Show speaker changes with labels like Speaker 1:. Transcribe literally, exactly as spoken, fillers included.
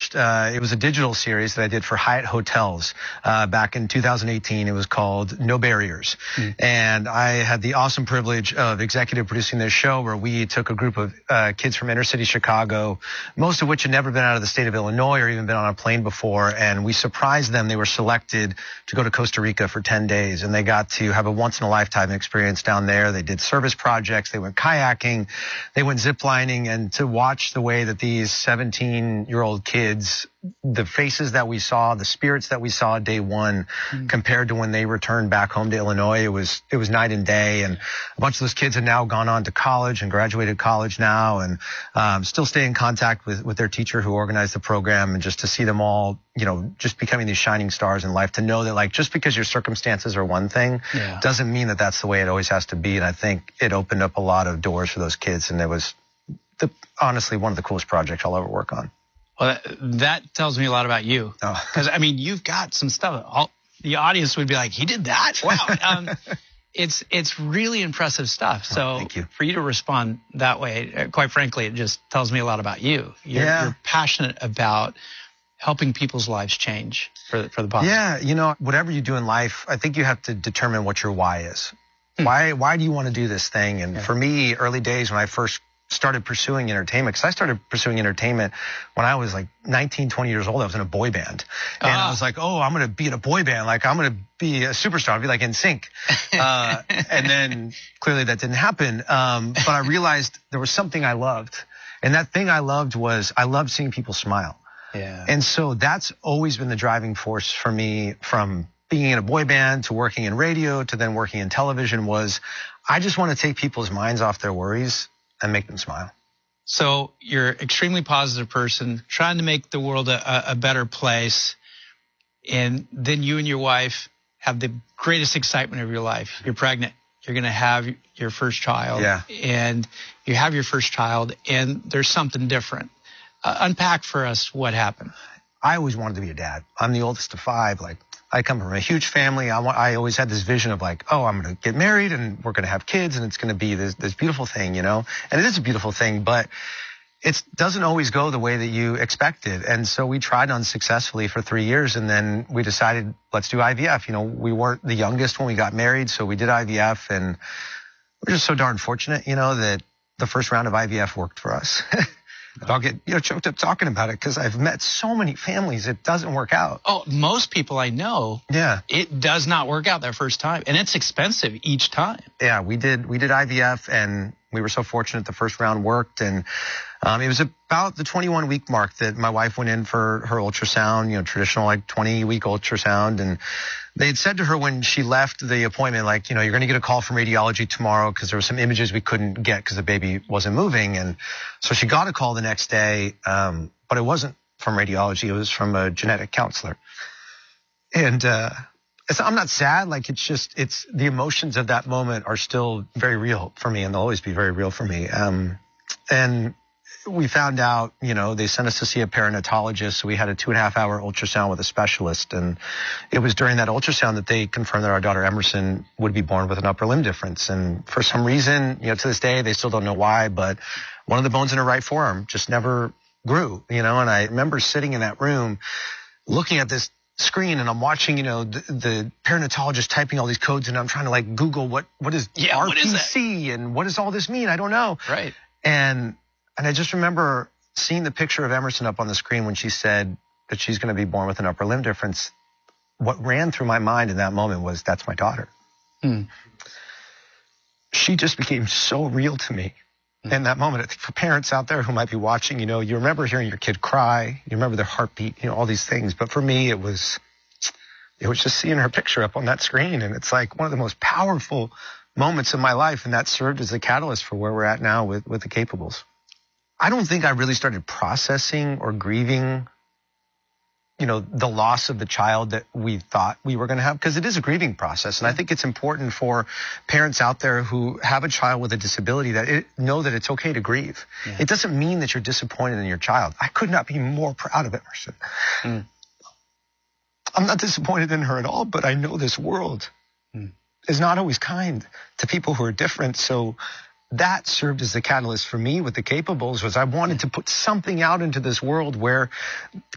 Speaker 1: watched, uh, it was a digital series that I did for Hyatt Hotels uh, back in two thousand eighteen. It was called No Barriers. Mm. And I had the awesome privilege of executive producing this show where we took a group of uh, kids from inner city Chicago, most of which had never been out of the state of Illinois or even been on a plane before. And we surprised them. They were selected to go to Costa Rica for ten days. And they got to have a once-in-a-lifetime experience down there. They did service projects. They went kayaking. They went ziplining. And to watch the way that these seventeen-year-old kids, the faces that we saw, the spirits that we saw day one mm-hmm. compared to when they returned back home to Illinois, it was it was night and day. And a bunch of those kids have now gone on to college and graduated college now, and um, still stay in contact with, with their teacher who organized the program. And just to see them all, you know, just becoming these shining stars in life, to know that, like, just because your circumstances are one thing yeah. doesn't mean that that's the way it always has to be. And I think it opened up a lot of doors for those kids, and it was the, honestly one of the coolest projects I'll ever work on.
Speaker 2: Well, that, that tells me a lot about you. Because, oh. I mean, you've got some stuff. All, the audience would be like, he did that? Wow. Um, it's it's really impressive stuff. So
Speaker 1: oh, thank you.
Speaker 2: For you to respond that way, uh, quite frankly, it just tells me a lot about you. You're,
Speaker 1: yeah.
Speaker 2: you're passionate about helping people's lives change for, for the positive.
Speaker 1: Yeah, you know, whatever you do in life, I think you have to determine what your why is. Hmm. Why, why do you want to do this thing? And yeah. for me, early days when I first started pursuing entertainment, because I started pursuing entertainment when I was like nineteen, twenty years old. I was in a boy band. And uh. I was like, oh, I'm going to be in a boy band. Like, I'm going to be a superstar. I'll be like N Sync. Uh, and then clearly that didn't happen. Um, but I realized there was something I loved. And that thing I loved was I loved seeing people smile.
Speaker 2: Yeah.
Speaker 1: And so that's always been the driving force for me, from being in a boy band to working in radio to then working in television, was I just want to take people's minds off their worries and make them smile.
Speaker 2: So you're an extremely positive person, trying to make the world a, a better place. And then you and your wife have the greatest excitement of your life. You're pregnant. You're going to have your first child.
Speaker 1: Yeah.
Speaker 2: And you have your first child, and there's something different. Uh, unpack for us what happened.
Speaker 1: I always wanted to be a dad. I'm the oldest of five. Like, I come from a huge family. I, want, I always had this vision of like, oh, I'm going to get married and we're going to have kids and it's going to be this, this beautiful thing, you know? And it is a beautiful thing, but it doesn't always go the way that you expected. And so we tried unsuccessfully for three years and then we decided, let's do I V F. You know, we weren't the youngest when we got married, so we did I V F, and we're just so darn fortunate, you know, that the first round of I V F worked for us. I'll get, you know, choked up talking about it because I've met so many families it doesn't work out.
Speaker 2: Oh, most people I know,
Speaker 1: yeah,
Speaker 2: it does not work out their first time, and it's expensive each time.
Speaker 1: Yeah, we did we did I V F, and we were so fortunate the first round worked, and um, it was about the twenty-one week mark that my wife went in for her ultrasound, you know, traditional like twenty week ultrasound, and they had said to her when she left the appointment, like, you know, you're going to get a call from radiology tomorrow because there were some images we couldn't get because the baby wasn't moving. And so she got a call the next day, um, but it wasn't from radiology. It was from a genetic counselor. And uh, it's, I'm not sad. Like, it's just, it's the emotions of that moment are still very real for me, and they'll always be very real for me. Um, and we found out, you know, they sent us to see a perinatologist. So we had a two and a half hour ultrasound with a specialist. And it was during that ultrasound that they confirmed that our daughter Emerson would be born with an upper limb difference. And for some reason, you know, to this day, they still don't know why, but one of the bones in her right forearm just never grew, you know. And I remember sitting in that room looking at this screen, and I'm watching, you know, the, the perinatologist typing all these codes, and I'm trying to like Google what, what is
Speaker 2: yeah,
Speaker 1: R P C
Speaker 2: what is
Speaker 1: and what does all this mean? I don't know.
Speaker 2: Right.
Speaker 1: And And I just remember seeing the picture of Emerson up on the screen when she said that she's going to be born with an upper limb difference. What ran through my mind in that moment was, that's my daughter.
Speaker 2: Hmm.
Speaker 1: She just became so real to me hmm. in that moment. I think for parents out there who might be watching, you know, you remember hearing your kid cry, you remember their heartbeat, you know, all these things. But for me, it was, it was just seeing her picture up on that screen. And it's like one of the most powerful moments of my life. And that served as a catalyst for where we're at now with, with the Capables. I don't think I really started processing or grieving, you know, the loss of the child that we thought we were going to have, because it is a grieving process. And I think it's important for parents out there who have a child with a disability that it, know that it's okay to grieve. Yeah. It doesn't mean that you're disappointed in your child. I could not be more proud of Emerson. Mm. I'm not disappointed in her at all, but I know this world mm. is not always kind to people who are different. So that served as the catalyst for me with the Capables, was I wanted to put something out into this world where